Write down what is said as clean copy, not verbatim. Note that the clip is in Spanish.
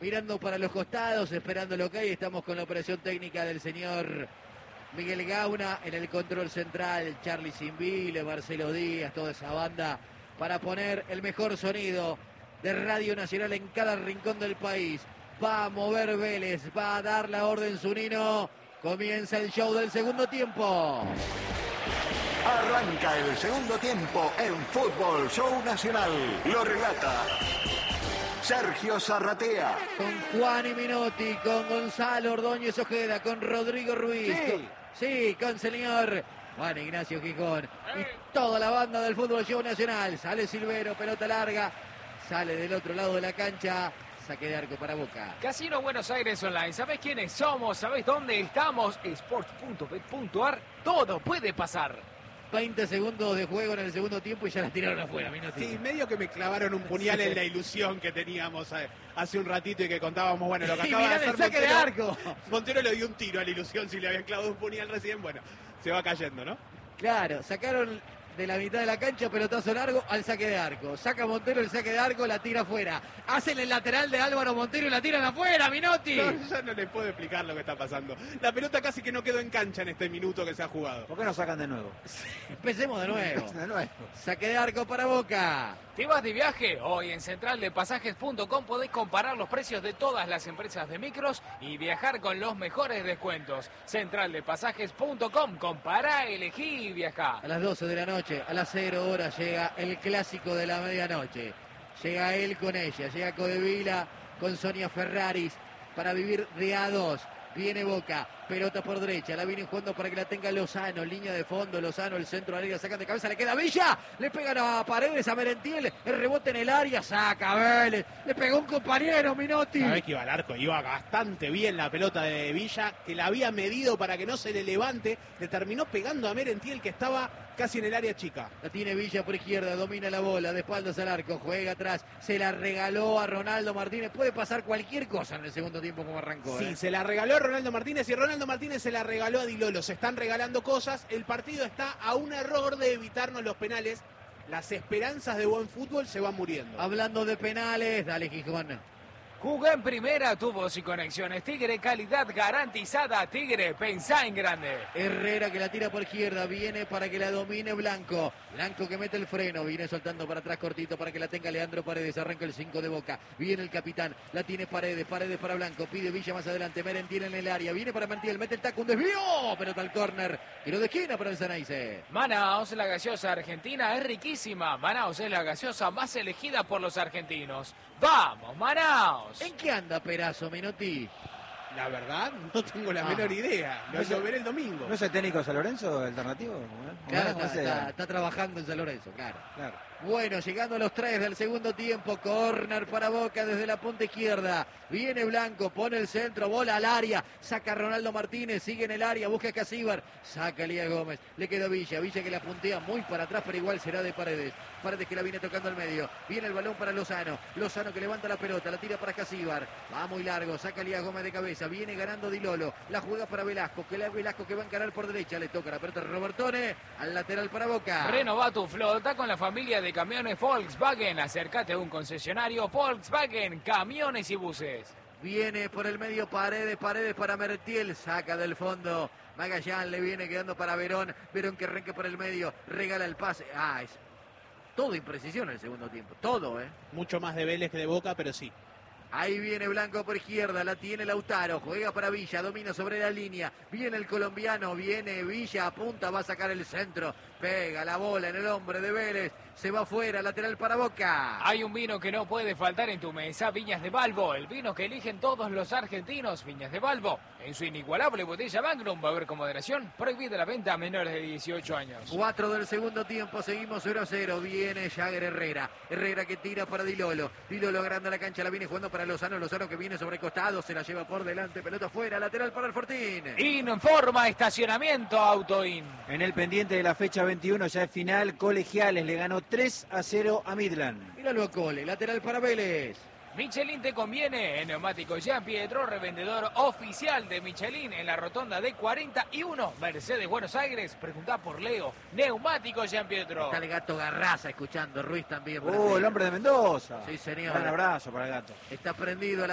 mirando para los costados, esperando lo que hay. Estamos con la operación técnica del señor Miguel Gauna, en el control central, Charlie Simbile, Marcelo Díaz, toda esa banda, para poner el mejor sonido de Radio Nacional en cada rincón del país. Va a mover Vélez, va a dar la orden Zunino. Comienza el show del segundo tiempo. Arranca el segundo tiempo en Fútbol Show Nacional. Lo relata Sergio Zarratea. Con Juan y Minotti, con Gonzalo Ordóñez Ojeda, con Rodrigo Ruiz. Sí, con señor Juan Ignacio Gijón. Y toda la banda del Fútbol Show Nacional. Sale Silvero, pelota larga. Sale del otro lado de la cancha. Saque de arco para Boca. Casino Buenos Aires Online. ¿Sabés quiénes somos? ¿Sabés dónde estamos? Sports.bet.ar. Todo puede pasar. 20 segundos de juego en el segundo tiempo y ya la tiraron afuera, Minotti. Sí, medio que me clavaron un puñal en la ilusión que teníamos hace un ratito y que contábamos, bueno, lo que acaba de hacer el saque Montero, de arco. Montero le dio un tiro a la ilusión si le habían clavado un puñal recién, bueno, se va cayendo, ¿no? Claro, sacaron de la mitad de la cancha, pelotazo largo al saque de arco. Saca Montero el saque de arco, la tira afuera. Hacen el lateral de Álvaro Montero y la tiran afuera, Minotti. No, ya no les puedo explicar lo que está pasando. La pelota casi que no quedó en cancha en este minuto que se ha jugado. ¿Por qué no sacan de nuevo? Empecemos de nuevo. Saque de arco para Boca. ¿Te vas de viaje? Hoy en centraldepasajes.com podés comparar los precios de todas las empresas de micros y viajar con los mejores descuentos. Centraldepasajes.com, compara, elegí y viajá. A las 12 de la noche, a las 0 horas llega el clásico de la medianoche. Llega él con ella, llega Codevila con Sonia Ferraris para vivir de A2. Viene Boca, pelota por derecha, la viene jugando para que la tenga Lozano, línea de fondo, Lozano, el centro de la liga, sacan de cabeza, le queda Villa, le pegan a Paredes, a Merentiel, el rebote en el área, saca Vélez, le pegó un compañero, Minotti. Sabés que iba al arco, iba bastante bien la pelota de Villa, que la había medido para que no se le levante, le terminó pegando a Merentiel, que estaba casi en el área chica. La tiene Villa por izquierda, domina la bola, de espaldas al arco, juega atrás, se la regaló a Ronaldo Martínez, puede pasar cualquier cosa en el segundo tiempo como arrancó. Sí, se la regaló a Ronaldo Martínez y Ronaldo Martínez se la regaló a Di Lolo. Se están regalando cosas. El partido está a un error de evitarnos los penales. Las esperanzas de buen fútbol se van muriendo. Hablando de penales, dale Gijón. Jugá en primera, tubos y conexiones. Tigre, calidad garantizada. Tigre, pensá en grande. Herrera que la tira por izquierda, viene para que la domine Blanco. Blanco que mete el freno, viene soltando para atrás cortito para que la tenga Leandro Paredes. Arranca el 5 de Boca, viene el capitán, la tiene Paredes, Paredes para Blanco, pide Villa más adelante, Merentiel en el área, viene para Merentiel, mete el taco, un desvío, pelota al córner, tiro de esquina para el Ceneice. Manaos, la gaseosa argentina es riquísima. Manaos es la gaseosa más elegida por los argentinos. ¡Vamos, Manaos! ¿En qué anda Perazo, Minotti? La verdad, no tengo la menor idea. Lo veré el domingo. ¿No es el técnico de San Lorenzo alternativo? Claro, está trabajando en San Lorenzo, claro. Bueno, llegando a los 3 del segundo tiempo, córner para Boca desde la punta izquierda. Viene Blanco, pone el centro, bola al área, saca a Ronaldo Martínez, sigue en el área, busca a Casíbar, saca a Elías Gómez, le queda Villa, Villa que la puntea muy para atrás, pero igual será de Paredes. Paredes que la viene tocando al medio, viene el balón para Lozano, Lozano que levanta la pelota, la tira para Casíbar, va muy largo, saca a Elías Gómez de cabeza, viene ganando Di Lolo, la juega para Velasco, Velasco que va a encarar por derecha, le toca la pelota a Robertone, al lateral para Boca. Renová tu flota con la familia de camiones Volkswagen. Acércate a un concesionario Volkswagen, camiones y buses. Viene por el medio Paredes para Merentiel, saca del fondo Magallán, le viene quedando para Verón, Verón que arranca por el medio, regala el pase. Es todo imprecisión en el segundo tiempo, todo, Mucho más de Vélez que de Boca, pero sí. Ahí viene Blanco por izquierda, la tiene Lautaro, juega para Villa, domina sobre la línea, viene el colombiano, viene Villa, apunta, va a sacar el centro, pega la bola en el hombre de Vélez, se va afuera, lateral para Boca. Hay un vino que no puede faltar en tu mesa, Viñas de Balbo, el vino que eligen todos los argentinos, Viñas de Balbo, en su inigualable botella Magnum, va a haber con moderación, prohibida la venta a menores de 18 años. 4 del segundo tiempo, seguimos 0-0, viene Jagger Herrera, Herrera que tira para Di Lolo, Di Lolo agranda la cancha, la viene jugando para Lozano, Lozano que viene sobre costado, se la lleva por delante, pelota afuera, lateral para el Fortín. Informa estacionamiento Autoin. En el pendiente de la fecha 21 ya es final, Colegiales le ganó 3-0 a Midland. Míralo a Cole, lateral para Vélez. Michelin te conviene. En Neumáticos Jean Pietro, revendedor oficial de Michelin en la rotonda de 41, Mercedes, Buenos Aires. Preguntá por Leo. Neumáticos Jean Pietro. Está el Gato Garraza escuchando, Ruiz también. El hombre de Mendoza. Sí, señor. Un gran abrazo para el Gato. Está prendido